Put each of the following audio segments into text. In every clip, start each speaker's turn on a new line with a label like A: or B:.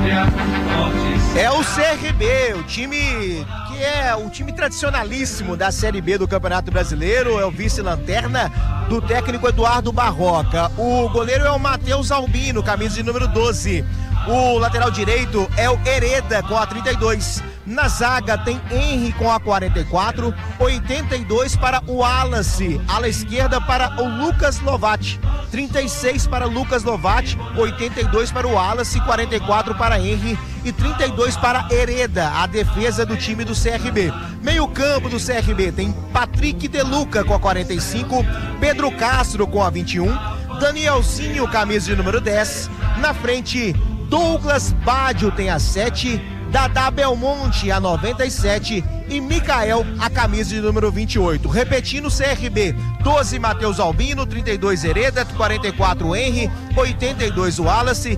A: É o CRB, o time que é o time tradicionalíssimo da Série B do Campeonato Brasileiro, é o vice-lanterna do técnico Eduardo Barroca. O goleiro é o Matheus Albino, camisa de número 12. O lateral direito é o Hereda, com a 32. Na zaga tem Henry com a 44, 82 para o Wallace, ala esquerda para o Lucas Lovati, 36 para Lucas Lovati, 82 para o Wallace, 44 para Henry e 32 para Hereda, a defesa do time do CRB. Meio campo do CRB tem Patrick De Luca com a 45, Pedro Castro com a 21, Danielzinho, camisa de número 10, na frente Douglas Badio tem a 7, Dadá Belmonte a 97 e Micael a camisa de número 28. Repetindo, CRB 12 Matheus Albino, 32 Hereda, 44 Henry, 82 Wallace,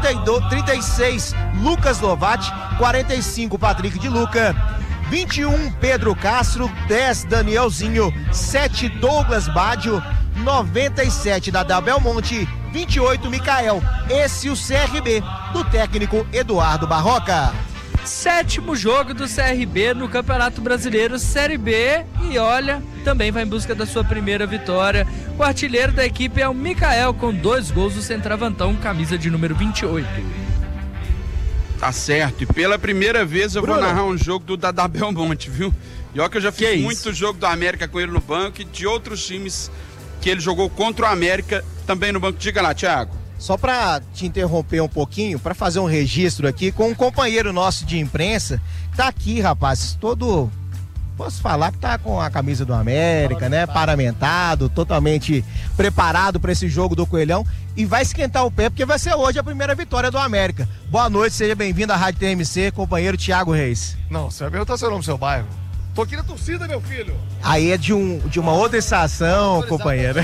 A: 36 Lucas Lovati, 45 Patrick de Luca, 21 Pedro Castro, 10 Danielzinho, 7 Douglas Badio, 97 Dadá Belmonte, 28 Micael. Esse o CRB do técnico Eduardo Barroca.
B: 7º jogo do CRB no Campeonato Brasileiro Série B e olha, também vai em busca da sua primeira vitória. O artilheiro da equipe é o Micael com 2 gols do centroavantão, camisa de número 28.
C: Tá certo, e pela primeira vez eu vou narrar um jogo do Dadá Belmonte, viu? E olha que eu já fiz muito jogo do América com ele no banco e de outros times que ele jogou contra o América também no banco. Diga lá, Thiago.
A: Só para te interromper um pouquinho, para fazer um registro aqui com um companheiro nosso de imprensa, tá aqui, rapaz, posso falar que tá com a camisa do América, né, paramentado, totalmente preparado para esse jogo do Coelhão e vai esquentar o pé porque vai ser hoje a primeira vitória do América. Boa noite, seja bem-vindo à Rádio TMC, companheiro Thiago Reis.
D: Não, você vai perguntar seu nome, seu bairro. Tô aqui na torcida, meu filho.
A: Aí é de uma outra estação, companheiro.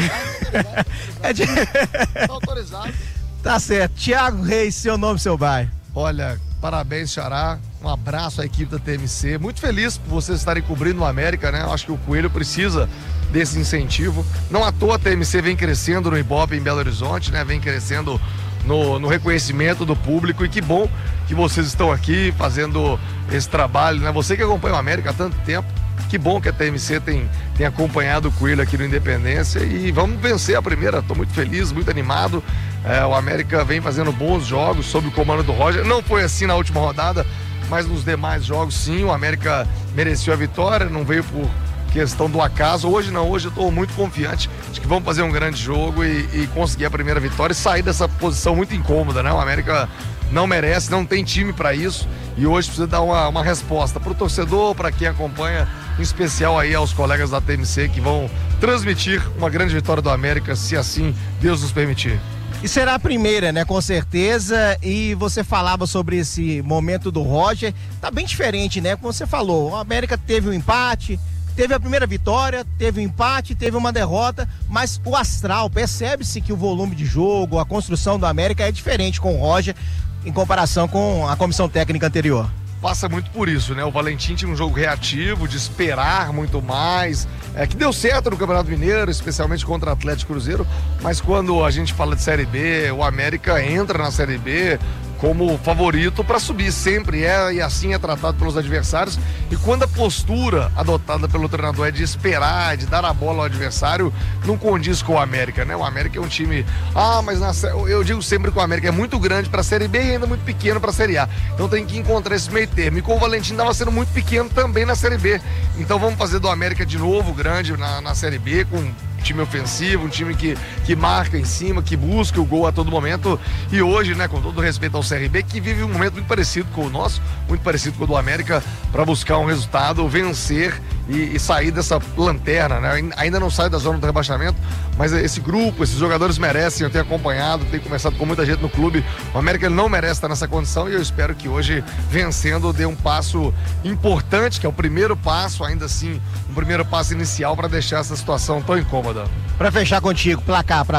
D: Tá autorizado.
A: Tá certo. Thiago Reis, seu nome, seu bairro.
D: Olha, parabéns, Xará. Um abraço à equipe da TMC. Muito feliz por vocês estarem cobrindo o América, né? Eu acho que o Coelho precisa desse incentivo. Não à toa a TMC vem crescendo no Ibope em Belo Horizonte, né? Vem crescendo no reconhecimento do público e que bom que vocês estão aqui fazendo esse trabalho, né? Você que acompanha o América há tanto tempo, que bom que a TMC tem acompanhado o Coelho aqui no Independência e vamos vencer a primeira. Estou muito feliz, muito animado. O América vem fazendo bons jogos sob o comando do Roger. Não foi assim na última rodada, mas nos demais jogos sim, o América mereceu a vitória, não veio por questão do acaso. Hoje não, hoje eu estou muito confiante de que vamos fazer um grande jogo e conseguir a primeira vitória e sair dessa posição muito incômoda, né? O América não merece, não tem time para isso e hoje precisa dar uma resposta para o torcedor, para quem acompanha, em especial aí aos colegas da TMC que vão transmitir uma grande vitória do América, se assim Deus nos permitir.
A: E será a primeira, né? Com certeza. E você falava sobre esse momento do Roger. Tá bem diferente, né? Como você falou, o América teve um empate, teve a primeira vitória, teve um empate, teve uma derrota, mas o astral, percebe-se que o volume de jogo, a construção do América é diferente com o Roger em comparação com a comissão técnica anterior.
D: Passa muito por isso, né? O Valentim tinha um jogo reativo, de esperar muito mais, que deu certo no Campeonato Mineiro, especialmente contra o Atlético Cruzeiro, mas quando a gente fala de Série B, o América entra na Série B como favorito para subir, sempre e assim é tratado pelos adversários, e quando a postura adotada pelo treinador é de esperar, de dar a bola ao adversário, não condiz com o América, né? O América é um time, mas eu digo sempre que o América é muito grande para a Série B e ainda muito pequeno para a Série A, então tem que encontrar esse meio termo, e com o Valentim estava sendo muito pequeno também na Série B, então vamos fazer do América de novo grande na Série B, com um time ofensivo, um time que marca em cima, que busca o gol a todo momento, e hoje, né, com todo respeito ao CRB, que vive um momento muito parecido com o nosso, muito parecido com o do América, para buscar um resultado, vencer e sair dessa lanterna, né? Ainda não sai da zona do rebaixamento, mas esse grupo, esses jogadores merecem. Eu tenho acompanhado, tenho conversado com muita gente no clube. O América não merece estar nessa condição e eu espero que hoje, vencendo, dê um passo importante, que é o primeiro passo, ainda assim, um primeiro passo inicial para deixar essa situação tão incômoda.
A: Para fechar contigo, placar para hoje.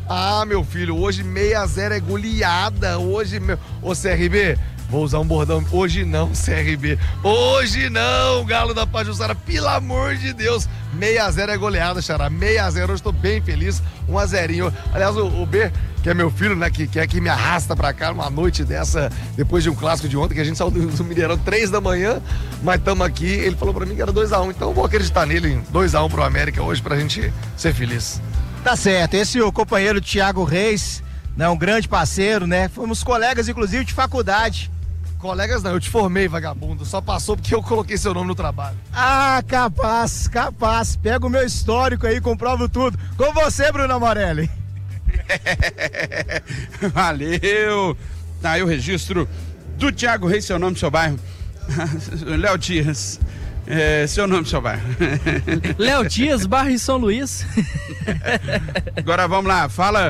D: Ah, meu filho, hoje 6-0 é goleada. Hoje, ô CRB, vou usar um bordão. Hoje não, CRB. Hoje não, Galo da Pajuçara. Pelo amor de Deus. 6-0 é goleada, Xará. 6-0, hoje tô bem feliz. 1-0. Aliás, o B, que é meu filho, né, que é que me arrasta pra cá numa noite dessa, depois de um clássico de ontem, que a gente saiu do Mineirão 3 da manhã, mas estamos aqui. Ele falou pra mim que era 2-1, então eu vou acreditar nele em 2-1 pro América hoje pra gente ser feliz.
A: Tá certo, esse é o companheiro Thiago Reis, né, um grande parceiro, né? Fomos colegas, inclusive, de faculdade.
D: Colegas não, eu te formei, vagabundo. Só passou porque eu coloquei seu nome no trabalho.
A: Ah, capaz. Pega o meu histórico aí, comprovo tudo. Com você, Bruno Morelli.
C: Valeu. Tá aí o registro do Thiago Reis, seu nome, seu bairro. Léo Dias. Seu nome, seu bairro.
B: Léo Dias, bairro em São Luís.
C: Agora vamos lá, fala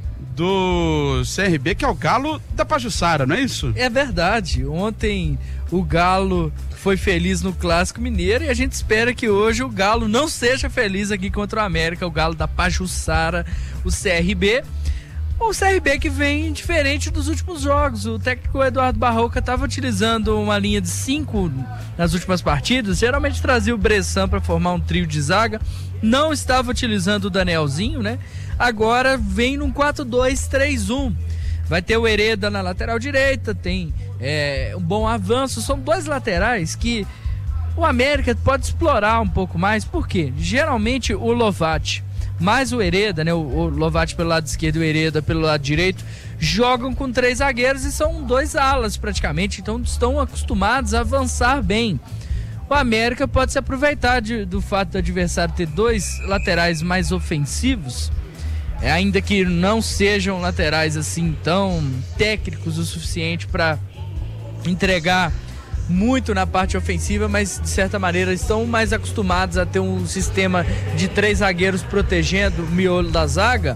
C: do CRB, que é o Galo da Pajuçara, não é isso?
B: É verdade. Ontem o Galo foi feliz no Clássico Mineiro e a gente espera que hoje o Galo não seja feliz aqui contra o América, o Galo da Pajuçara, o CRB. O CRB que vem diferente dos últimos jogos. O técnico Eduardo Barroca estava utilizando uma linha de 5 nas últimas partidas. Geralmente trazia o Bressan para formar um trio de zaga. Não estava utilizando o Danielzinho, né? Agora vem num 4-2-3-1. Vai ter o Hereda na lateral direita, tem um bom avanço. São dois laterais que o América pode explorar um pouco mais. Por quê? Geralmente o Lovati mais o Hereda, né? O Lovati pelo lado esquerdo e o Hereda pelo lado direito, jogam com 3 zagueiros e são 2 alas praticamente, então estão acostumados a avançar bem. O América pode se aproveitar do fato do adversário ter 2 laterais mais ofensivos, ainda que não sejam laterais assim tão técnicos o suficiente para entregar muito na parte ofensiva, mas de certa maneira estão mais acostumados a ter um sistema de 3 zagueiros protegendo o miolo da zaga.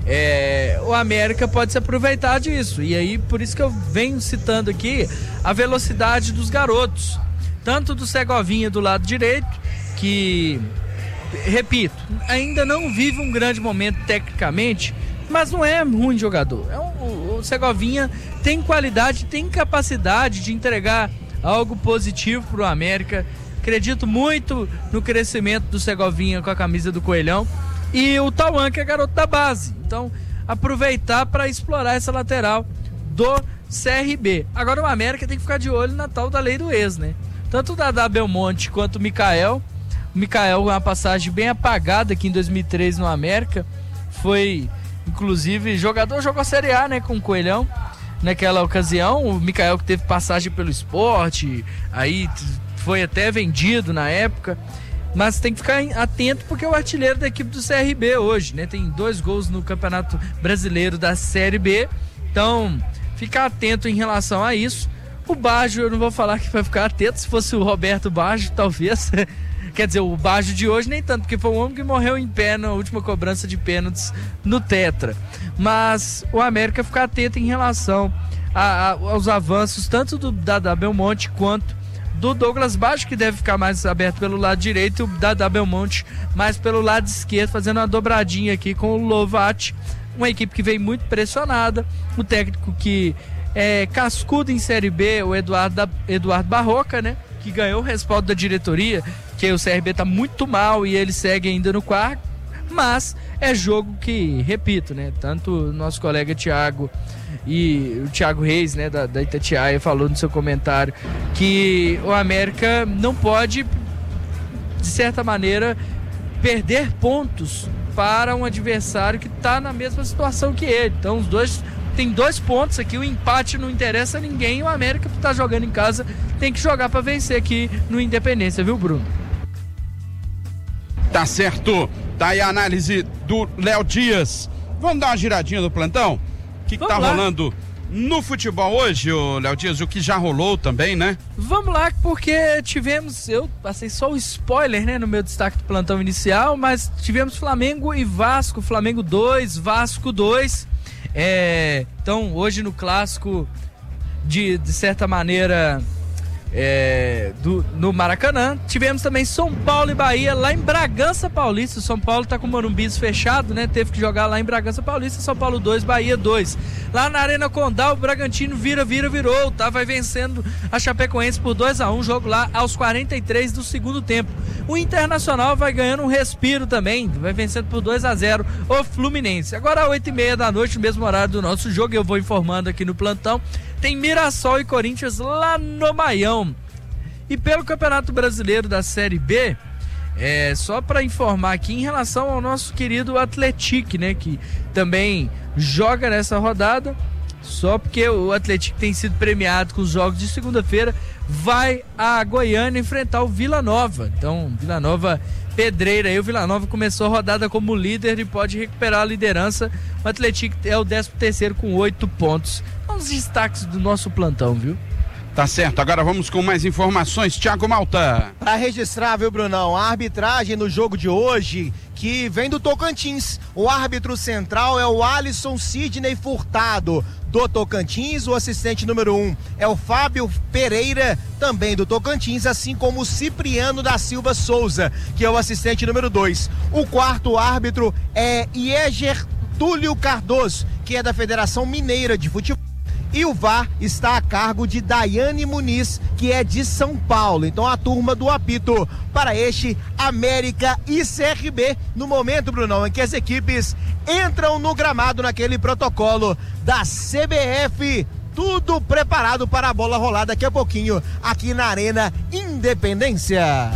B: O América pode se aproveitar disso, e aí por isso que eu venho citando aqui a velocidade dos garotos, tanto do Segovinha do lado direito, que, repito, ainda não vive um grande momento tecnicamente, mas não é ruim jogador. O Segovinha tem qualidade, tem capacidade de entregar algo positivo para o América. Acredito muito no crescimento do Segovinha com a camisa do Coelhão, e o Tauan, que é garoto da base. Então, aproveitar para explorar essa lateral do CRB. Agora o América tem que ficar de olho na tal da lei do ex, né? Tanto o Dadá Belmonte quanto o Mikael. O Mikael, uma passagem bem apagada aqui em 2003 no América, foi inclusive jogador, jogou a Série A, né, com o Coelhão naquela ocasião. O Mikael, que teve passagem pelo Sport, aí foi até vendido na época, mas tem que ficar atento porque é o artilheiro da equipe do CRB hoje, né? Tem 2 gols no Campeonato Brasileiro da Série B, então ficar atento em relação a isso. O Baggio, eu não vou falar que vai ficar atento, se fosse o Roberto Baggio, talvez. Quer dizer, o Baggio de hoje nem tanto, porque foi um homem que morreu em pé na última cobrança de pênaltis no Tetra. Mas o América ficar atento em relação aos avanços tanto do Dadá Belmonte quanto do Douglas Baggio, que deve ficar mais aberto pelo lado direito, e o Dadá Belmonte mais pelo lado esquerdo, fazendo uma dobradinha aqui com o Lovati. Uma equipe que vem muito pressionada, o técnico que é cascudo em Série B, o Eduardo Barroca, né? Que ganhou o respaldo da diretoria, que o CRB tá muito mal e ele segue ainda no quarto, mas é jogo que, repito, né, tanto o nosso colega Thiago e o Thiago Reis, né, da Itatiaia, falou no seu comentário que o América não pode, de certa maneira, perder pontos para um adversário que está na mesma situação que ele. Então os dois tem 2 pontos aqui, o empate não interessa a ninguém, o América que está jogando em casa tem que jogar para vencer aqui no Independência, viu, Bruno?
C: Tá certo, tá aí a análise do Léo Dias. Vamos dar uma giradinha no plantão? O que tá rolando no futebol hoje, ô Léo Dias? O que já rolou também, né?
B: Vamos lá, porque eu passei só o spoiler, né, no meu destaque do plantão inicial, mas tivemos Flamengo e Vasco, Flamengo 2, Vasco 2. Então hoje no clássico, de certa maneira, no Maracanã. Tivemos também São Paulo e Bahia lá em Bragança Paulista. O São Paulo tá com o Morumbi fechado, né? Teve que jogar lá em Bragança Paulista. São Paulo 2, Bahia 2. Lá na Arena Condá, o Bragantino virou. Vai vencendo a Chapecoense por 2-1. Jogo lá aos 43 do segundo tempo. O Internacional vai ganhando um respiro também. Vai vencendo por 2-0 o Fluminense. Agora, às 8h30 da noite, no mesmo horário do nosso jogo, eu vou informando aqui no plantão, tem Mirassol e Corinthians lá no Maião. E pelo Campeonato Brasileiro da Série B, só para informar aqui em relação ao nosso querido Atlético, né, que também joga nessa rodada, só porque o Atlético tem sido premiado com os jogos de segunda-feira, vai a Goiânia enfrentar o Vila Nova. Então, Vila Nova pedreira aí, o Vila Nova começou a rodada como líder e pode recuperar a liderança. O Atlético é o 13º com 8 pontos. Os destaques do nosso plantão, viu?
C: Tá certo, agora vamos com mais informações. Thiago Malta.
A: Para registrar, viu, Brunão, a arbitragem no jogo de hoje, que vem do Tocantins. O árbitro central é o Alisson Sidney Furtado, do Tocantins. O assistente número 1 é o Fábio Pereira, também do Tocantins, assim como o Cipriano da Silva Souza, que é o assistente número 2. O quarto árbitro é Ieger Túlio Cardoso, que é da Federação Mineira de Futebol. E o VAR está a cargo de Daiane Muniz, que é de São Paulo. Então a turma do apito para este América e CRB, no momento, Brunão, em que as equipes entram no gramado naquele protocolo da CBF, tudo preparado para a bola rolar daqui a pouquinho aqui na Arena Independência.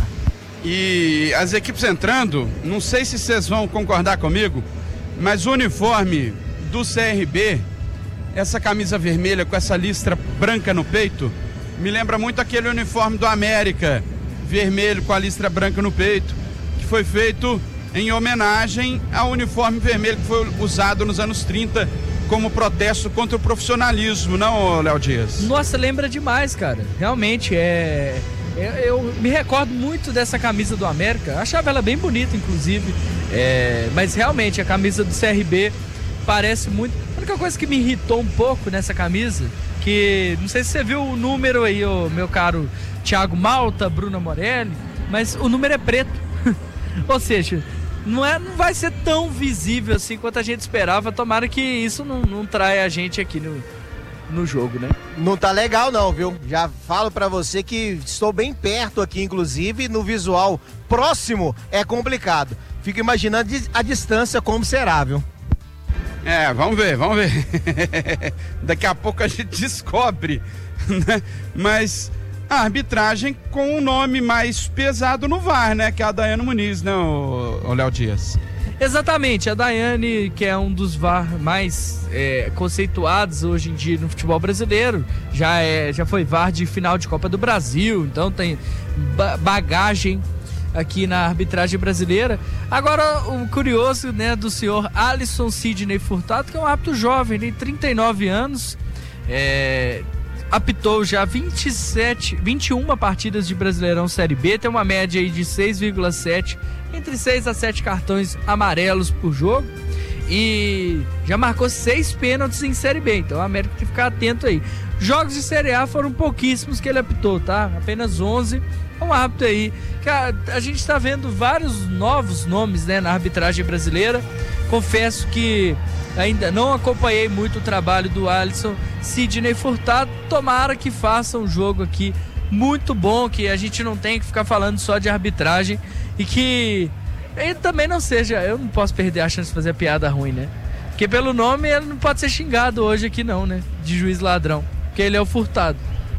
C: E as equipes entrando, não sei se vocês vão concordar comigo, mas o uniforme do CRB, essa camisa vermelha com essa listra branca no peito, me lembra muito aquele uniforme do América, vermelho com a listra branca no peito, que foi feito em homenagem ao uniforme vermelho que foi usado nos anos 30 como protesto contra o profissionalismo, não, Léo Dias?
B: Nossa, lembra demais, cara. Realmente, eu me recordo muito dessa camisa do América, achava ela bem bonita, inclusive, mas realmente a camisa do CRB parece muito. A única coisa que me irritou um pouco nessa camisa, que não sei se você viu o número aí, meu caro Thiago Malta, Bruna Morelli, mas o número é preto. Ou seja, não vai ser tão visível assim quanto a gente esperava. Tomara que isso não traia a gente aqui no jogo, né?
A: Não tá legal não, viu? Já falo pra você que estou bem perto aqui, inclusive, no visual próximo é complicado. Fico imaginando a distância como será, viu?
C: Vamos ver. Daqui a pouco a gente descobre, né? Mas a arbitragem com um nome mais pesado no VAR, né? Que é a Daiane Muniz, né, o Léo Dias?
B: Exatamente, a Daiane, que é um dos VAR mais conceituados hoje em dia no futebol brasileiro, já foi VAR de final de Copa do Brasil, então tem bagagem aqui na arbitragem brasileira. Agora, o curioso, né, do senhor Alisson Sidney Furtado, que é um árbitro jovem, tem 39 anos, apitou já 21 partidas de Brasileirão Série B, tem uma média aí de 6,7, entre 6 a 7 cartões amarelos por jogo, e já marcou 6 pênaltis em Série B, então a América tem que ficar atento aí. Jogos de Série A foram pouquíssimos que ele apitou, tá? Apenas 11. É um árbitro aí que a gente está vendo vários novos nomes, né, na arbitragem brasileira. Confesso que ainda não acompanhei muito o trabalho do Alisson Sidney Furtado. Tomara que faça um jogo aqui muito bom, que a gente não tenha que ficar falando só de arbitragem e que ele também não seja, eu não posso perder a chance de fazer a piada ruim, né? Porque pelo nome ele não pode ser xingado hoje aqui não, né? De juiz ladrão, porque ele é o Furtado.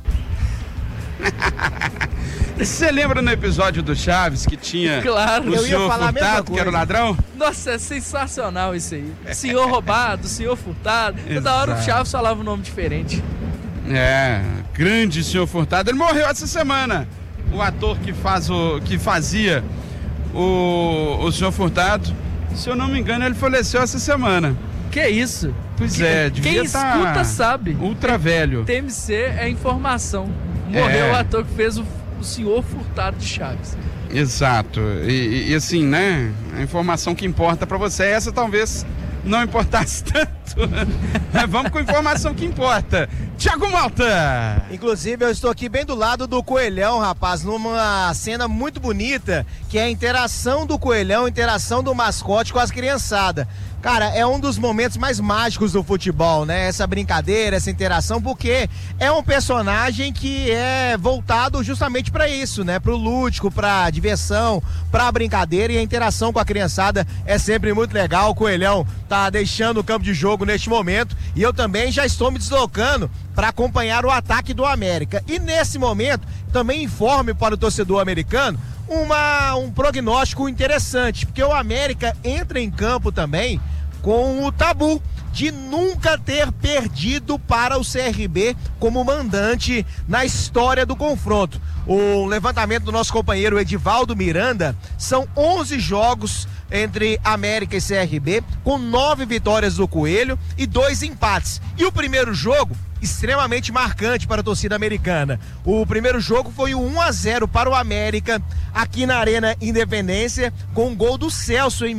C: Você lembra no episódio do Chaves que tinha
B: claro,
C: o senhor Furtado, que era o ladrão?
B: Nossa, é sensacional isso aí. Senhor roubado, senhor Furtado. Toda hora o Chaves falava um nome diferente.
C: Grande senhor Furtado. Ele morreu essa semana. O ator que fazia o senhor Furtado, se eu não me engano, ele faleceu essa semana.
B: Que isso?
C: Pois é,
B: quem escuta sabe.
C: Ultra velho.
B: TMC é informação. Morreu o ator que fez o senhor Furtado de Chaves.
C: Exato. E assim, né? A informação que importa pra você, essa talvez não importasse tanto. certo. Vamos com informação que importa. Thiago Malta.
A: Inclusive, eu estou aqui bem do lado do Coelhão, rapaz, numa cena muito bonita, que é a interação do Coelhão, a interação do mascote com as criançadas. Cara, é um dos momentos mais mágicos do futebol, né? Essa brincadeira, essa interação, porque é um personagem que é voltado justamente para isso, né? Pro lúdico, pra diversão, pra brincadeira, e a interação com a criançada é sempre muito legal. O Coelhão tá deixando o campo de jogo neste momento e eu também já estou me deslocando para acompanhar o ataque do América. E nesse momento, também informe para o torcedor americano um prognóstico interessante, porque o América entra em campo também com o tabu de nunca ter perdido para o CRB como mandante na história do confronto. O levantamento do nosso companheiro Edivaldo Miranda, são 11 jogos entre América e CRB, com 9 vitórias do Coelho e 2 empates. E o primeiro jogo, extremamente marcante para a torcida americana. O primeiro jogo foi o 1-0 para o América, aqui na Arena Independência, com um gol do Celso em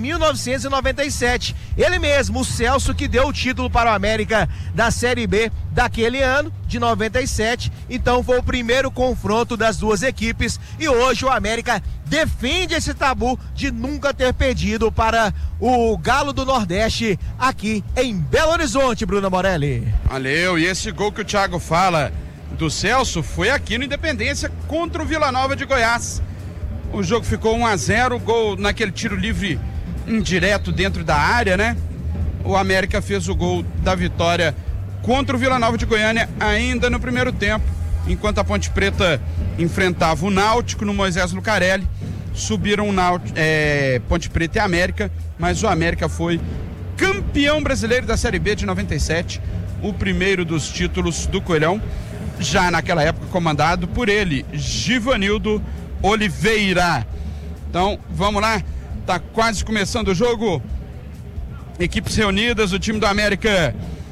A: 1997. Ele mesmo, o Celso, que deu o título para o América da Série B daquele ano, de 97. Então foi o primeiro confronto das duas equipes e hoje o América defende esse tabu de nunca ter perdido para o Galo do Nordeste aqui em Belo Horizonte, Bruno Morelli.
C: Valeu, e esse gol que o Thiago fala do Celso foi aqui no Independência contra o Vila Nova de Goiás. O jogo ficou 1-0, gol naquele tiro livre indireto dentro da área, né? O América fez o gol da vitória contra o Vila Nova de Goiânia ainda no primeiro tempo, enquanto a Ponte Preta enfrentava o Náutico no Moisés Lucarelli. Subiram Ponte Preta e América, mas o América foi campeão brasileiro da Série B de 97, o primeiro dos títulos do Coelhão, já naquela época comandado por ele, Givanildo Oliveira. Então, vamos lá, tá quase começando o jogo, equipes reunidas, o time do América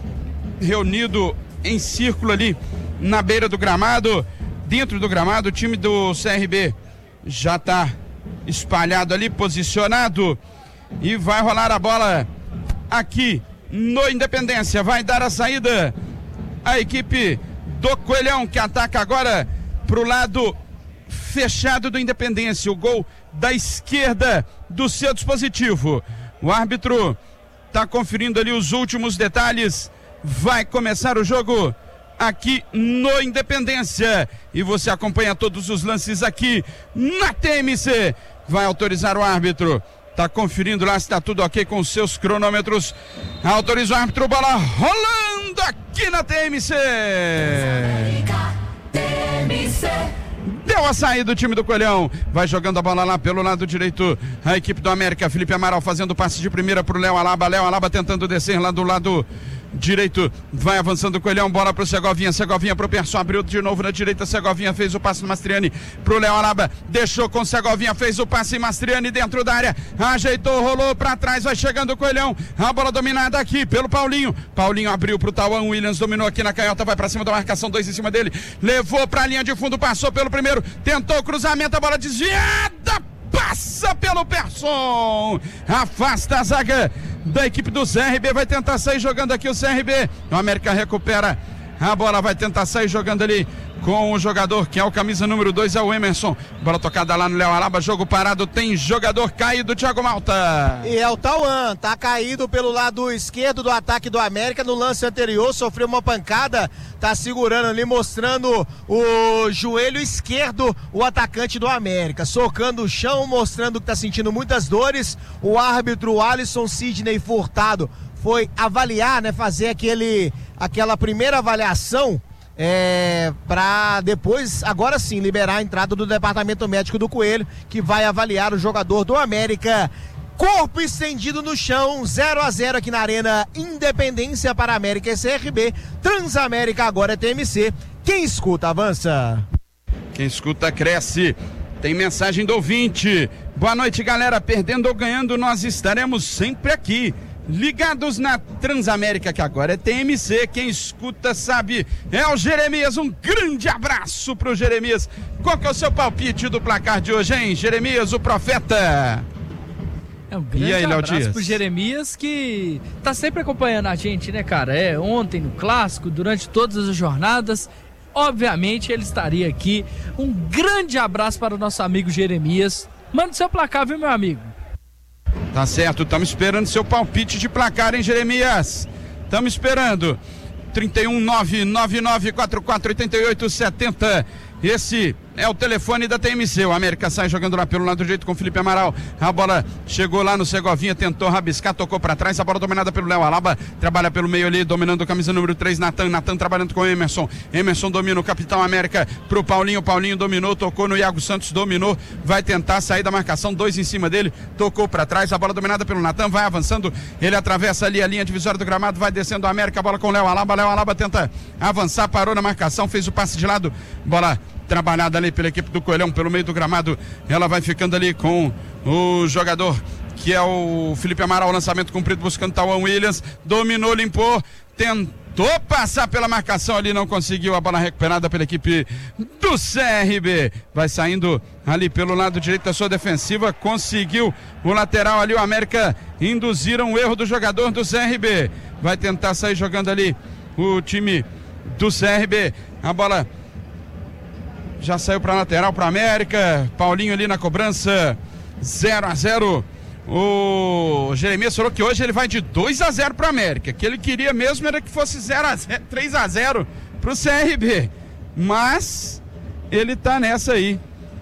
C: reunido em círculo ali na beira do gramado, dentro do gramado, o time do CRB já tá espalhado ali, posicionado, e vai rolar a bola aqui no Independência, vai dar a saída a equipe do Coelhão, que ataca agora pro lado fechado do Independência, o gol da esquerda do seu dispositivo. O árbitro tá conferindo ali os últimos detalhes, vai começar o jogo aqui no Independência e você acompanha todos os lances aqui na TMC. Vai autorizar o árbitro, tá conferindo lá se tá tudo ok com os seus cronômetros. Autoriza o árbitro, bola rolando aqui na TMC. Deu a saída do time do Coelhão, vai jogando a bola lá pelo lado direito, a equipe do América, Felipe Amaral fazendo passe de primeira pro Léo Alaba tentando descer lá do lado direito, vai avançando o Coelhão, bola pro Segovinha pro Persson, abriu de novo na direita, Segovinha fez o passe no Mastriani, pro Léo Alaba, deixou com Segovinha, fez o passe Mastriani dentro da área, ajeitou, rolou pra trás, vai chegando o Coelhão, a bola dominada aqui pelo Paulinho abriu pro Tauan, Williams dominou aqui na canhota, vai pra cima da marcação, 2 em cima dele, levou pra linha de fundo, passou pelo primeiro, tentou o cruzamento, a bola desviada, passa pelo Persson, afasta a zaga da equipe do CRB, vai tentar sair jogando aqui o CRB, o América recupera a bola, vai tentar sair jogando ali com o jogador que é o camisa número 2, é o Emerson, bola tocada lá no Léo Alaba, jogo parado, tem jogador caído, Thiago Malta.
A: E é o Tauan, tá caído pelo lado esquerdo do ataque do América, no lance anterior sofreu uma pancada, tá segurando ali, mostrando o joelho esquerdo, o atacante do América, socando o chão, mostrando que tá sentindo muitas dores. O árbitro Alisson Sidney Furtado foi avaliar, né, fazer aquela primeira avaliação, para depois, agora sim, liberar a entrada do departamento médico do Coelho, que vai avaliar o jogador do América. Corpo estendido no chão, 0-0 aqui na Arena Independência para América e CRB. Transamérica agora é TMC. Quem escuta, avança.
C: Quem escuta, cresce. Tem mensagem do ouvinte. Boa noite, galera. Perdendo ou ganhando, nós estaremos sempre aqui, ligados na Transamérica, que agora é TMC. Quem escuta sabe, é o Jeremias. Um grande abraço pro Jeremias. Qual que é o seu palpite do placar de hoje, hein, Jeremias, o profeta?
B: É um grande abraço pro Jeremias, que tá sempre acompanhando a gente, né, cara? Ontem no Clássico, durante todas as jornadas, obviamente ele estaria aqui. Um grande abraço para o nosso amigo Jeremias. Manda seu placar, viu, meu amigo?
C: Tá certo, estamos esperando seu palpite de placar, hein, Jeremias? Estamos esperando. 31999448870. Esse é o telefone da TMC. O América sai jogando lá pelo lado direito com o Felipe Amaral. A bola chegou lá no Segovinha, tentou rabiscar, tocou pra trás. A bola dominada pelo Léo Alaba. Trabalha pelo meio ali, dominando a camisa número 3, Natan. Natan trabalhando com o Emerson. Emerson domina o Capitão América pro Paulinho. Paulinho dominou, tocou no Iago Santos, dominou. Vai tentar sair da marcação, 2 em cima dele. Tocou pra trás. A bola dominada pelo Natan. Vai avançando. Ele atravessa ali a linha divisória do gramado. Vai descendo o América. A bola com o Léo Alaba. Léo Alaba tenta avançar, parou na marcação, fez o passe de lado. Bola trabalhada ali pela equipe do Coelhão, pelo meio do gramado. Ela vai ficando ali com o jogador que é o Felipe Amaral. Lançamento cumprido buscando Tauan Williams. Dominou, limpou, tentou passar pela marcação ali, não conseguiu. A bola recuperada pela equipe do CRB. Vai saindo ali pelo lado direito da sua defensiva. Conseguiu o lateral ali. O América induziram o erro do jogador do CRB. Vai tentar sair jogando ali o time do CRB. A bola já saiu para lateral para América. Paulinho ali na cobrança. 0-0. O Jeremias falou que hoje ele vai de 2-0 para América. Que ele queria mesmo era que fosse 3-0 para o CRB. Mas ele tá nessa aí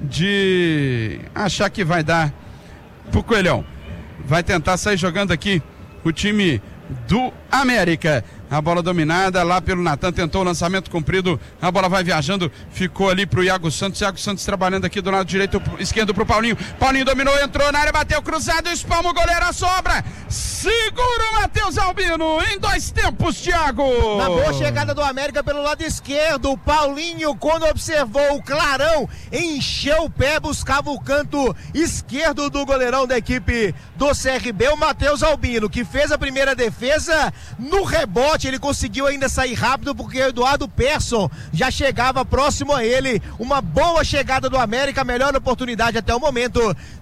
C: de achar que vai dar pro Coelhão. Vai tentar sair jogando aqui o time do América. A bola dominada lá pelo Natan, tentou o lançamento comprido, a bola vai viajando, ficou ali pro Iago Santos. Iago Santos trabalhando aqui do lado direito, esquerdo pro Paulinho. Paulinho dominou, entrou na área, bateu cruzado, espalma o goleiro, a sobra. Segura o Matheus Albino em 2 tempos, Thiago.
A: Na boa chegada do América pelo lado esquerdo, o Paulinho, quando observou o clarão, encheu o pé, buscava o canto esquerdo do goleirão da equipe do CRB, o Matheus Albino, que fez a primeira defesa. No rebote ele conseguiu ainda sair rápido, porque o Eduardo Persson já chegava próximo a ele. Uma boa chegada do América, melhor oportunidade até o momento.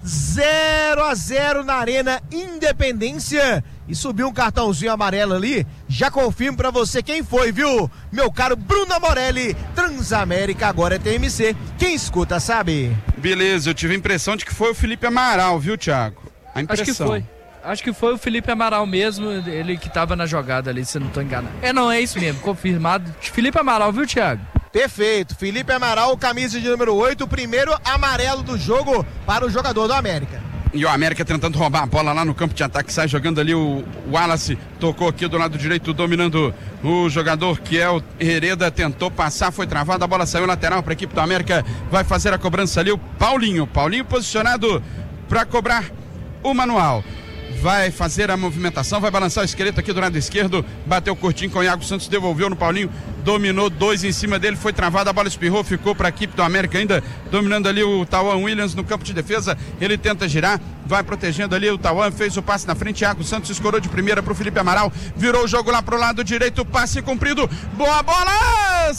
A: 0-0 na Arena Independência. E subiu um cartãozinho amarelo ali. Já confirmo pra você quem foi, viu? Meu caro Bruno Morelli. Transamérica agora é TMC. Quem escuta sabe.
C: Beleza, eu tive a impressão de que foi o Felipe Amaral, viu, Thiago? A impressão.
B: Acho que foi o Felipe Amaral mesmo, ele que tava na jogada ali, se eu não tô enganado. Não, é isso mesmo, confirmado. Felipe Amaral, viu, Thiago?
A: Perfeito, Felipe Amaral, camisa de número 8, o primeiro amarelo do jogo para o jogador do América.
C: E o América tentando roubar a bola lá no campo de ataque, sai jogando ali o Wallace, tocou aqui do lado direito, dominando o jogador que é o Hereda, tentou passar, foi travado, a bola saiu lateral para a equipe do América, vai fazer a cobrança ali o Paulinho posicionado para cobrar o manual. Vai fazer a movimentação, vai balançar o esqueleto aqui do lado esquerdo, bateu curtinho com o Iago Santos, devolveu no Paulinho, dominou 2 em cima dele, foi travado, a bola espirrou, ficou para a equipe do América ainda, dominando ali o Tauan Williams no campo de defesa, ele tenta girar, vai protegendo ali o Tauan, fez o passe na frente, Iago Santos escorou de primeira para o Felipe Amaral, virou o jogo lá pro lado direito, passe cumprido, boa bola,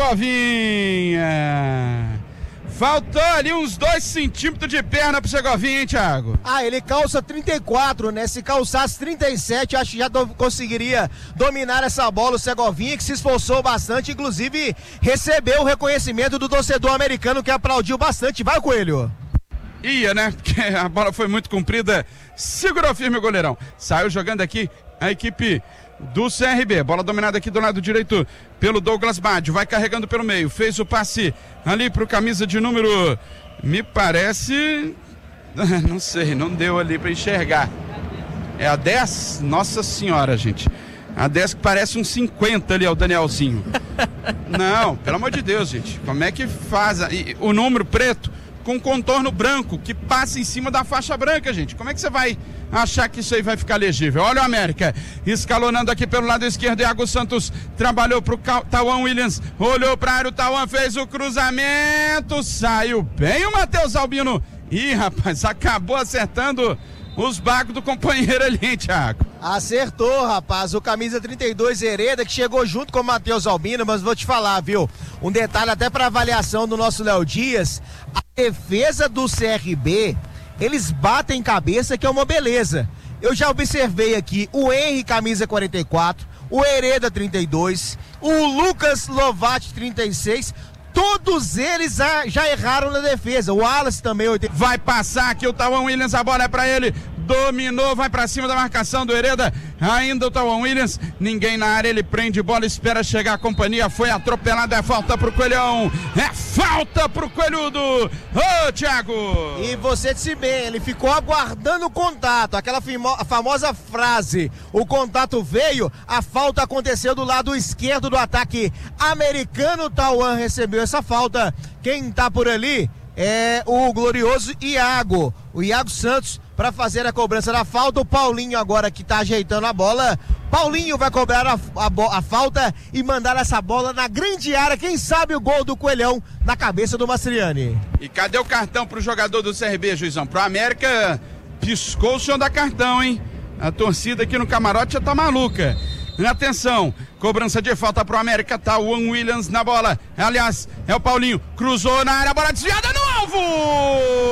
C: Segovinha! Faltou ali uns 2 centímetros de perna pro Segovinha, hein, Thiago?
A: Ele calça 34, né? Se calçasse 37, acho que já conseguiria dominar essa bola. O Segovinha, que se esforçou bastante, inclusive recebeu o reconhecimento do torcedor americano, que aplaudiu bastante. Vai, Coelho!
C: Ia, né? Porque a bola foi muito comprida. Segurou firme o goleirão. Saiu jogando aqui a equipe do CRB, bola dominada aqui do lado direito pelo Douglas Baggio, vai carregando pelo meio, fez o passe ali pro camisa de número, me parece, não sei, não deu ali para enxergar, é a 10, nossa senhora, gente, a 10 que parece um 50 ali, é o Danielzinho. Não, pelo amor de Deus, gente, como é que faz o número preto com contorno branco que passa em cima da faixa branca, gente? Como é que você vai achar que isso aí vai ficar legível? Olha o América escalonando aqui pelo lado esquerdo, Iago Santos trabalhou pro Tauan Williams, olhou pra área, o Tauan fez o cruzamento, saiu bem o Matheus Albino. Ih, rapaz, acabou acertando os bagos do companheiro ali, hein, Thiago?
A: Acertou, rapaz, o camisa 32 Hereda, que chegou junto com o Matheus Albino, mas vou te falar, viu? Um detalhe até para avaliação do nosso Léo Dias, a defesa do CRB, eles batem cabeça, que é uma beleza. Eu já observei aqui o Henry, camisa 44, o Hereda, 32, o Lucas Lovati, 36, todos eles já erraram na defesa. O Wallace também, 80.
C: Vai passar aqui o Tauan Williams, a bola é pra ele. Dominou, vai pra cima da marcação do Hereda. Ainda o Tauan Williams, ninguém na área, ele prende bola, espera chegar a companhia, foi atropelado, é falta pro Coelhão, é falta pro Coelhudo. Ô, Thiago!
A: E você disse bem, ele ficou aguardando o contato, aquela famosa frase, o contato veio, a falta aconteceu do lado esquerdo do ataque americano. O Tauan recebeu essa falta, quem tá por ali é o glorioso Iago, o Iago Santos, para fazer a cobrança da falta. O Paulinho agora que tá ajeitando a bola. Paulinho vai cobrar a falta e mandar essa bola na grande área. Quem sabe o gol do Coelhão na cabeça do Mastriani.
C: E cadê o cartão pro jogador do CRB, Juizão? Pro América, piscou o senhor da cartão, hein? A torcida aqui no camarote já tá maluca. Atenção, cobrança de falta pro América, tá o Tauan Williams na bola. Aliás, é o Paulinho, cruzou na área, bola desviada no alvo!